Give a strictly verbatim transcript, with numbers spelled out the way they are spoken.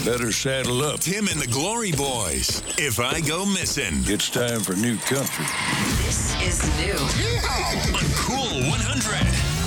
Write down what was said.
better saddle up. Tim and the Glory Boys. If I Go Missing. It's time for new country. This is new. On Cool one hundred.